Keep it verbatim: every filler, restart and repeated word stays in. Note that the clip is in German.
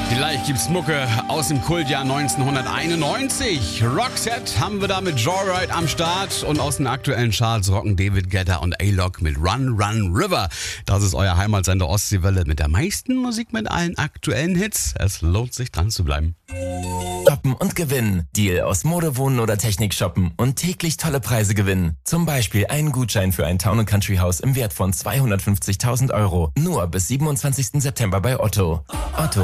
Gleich gibt's Mucke aus dem Kultjahr neunzehnhunderteinundneunzig. Roxette haben wir da mit Joyride am Start und aus den aktuellen Charts rocken David Guetta und A-Lock mit Run Run River. Das ist euer Heimatsender Ostseewelle mit der meisten Musik mit allen aktuellen Hits. Es lohnt sich dran zu bleiben. Shoppen und gewinnen. Deal aus Mode, Wohnen oder Technik shoppen und täglich tolle Preise gewinnen. Zum Beispiel einen Gutschein für ein Town and Country Haus im Wert von zweihundertfünfzigtausend Euro. Nur bis siebenundzwanzigsten September bei Otto. Otto.